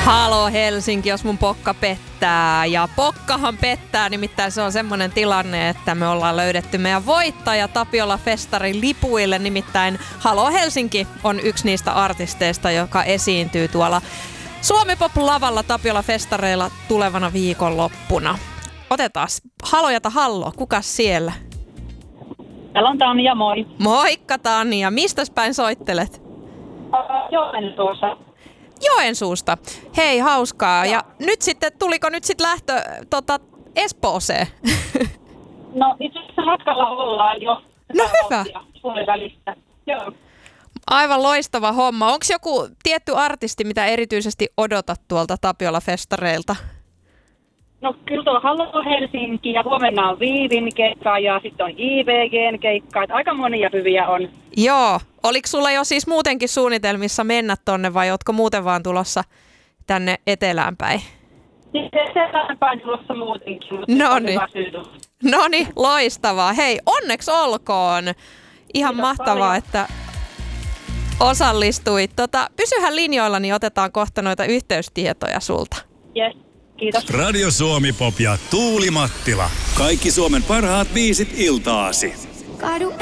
Halo Helsinki, jos mun pokka pettää. Ja pokkahan pettää, nimittäin se on semmoinen tilanne, että me ollaan löydetty meidän voittaja Tapiola-festarin lipuille. Nimittäin Halo Helsinki on yksi niistä artisteista, joka esiintyy tuolla Suomi Pop-lavalla Tapiola-festareilla tulevana viikonloppuna. Otetaan Halojata Hallo, kukas siellä? Täällä on Tanja, moi. Moikka Tanja, mistäs päin soittelet? Joensuussa. Joensuusta. Hei, hauskaa. Ja nyt sitten, tuliko nyt sitten lähtö Espooseen? No itse asiassa matkalla ollaan jo. No hyvä. Puolivälistä. Joo. Aivan loistava homma. Onko joku tietty artisti, mitä erityisesti odotat tuolta Tapiola-festareilta? No kyllä tuo Halo Helsinki ja huomenna on Viivin keikka ja sitten on IVGn keikka. Että aika monia hyviä on. Joo. Oliko sulla jo siis muutenkin suunnitelmissa mennä tonne vai ootko muuten vaan tulossa tänne etelään päin? Siis etelään päin tulossa muutenkin, mutta Noniin, loistavaa. Hei, onneksi olkoon. Ihan Kiitos mahtavaa, paljon. että osallistuit. Pysyhän linjoilla, niin otetaan kohta noita yhteystietoja sulta. Yes, kiitos. Radio Suomi Pop ja Tuuli Mattila. Kaikki Suomen parhaat biisit iltaasi.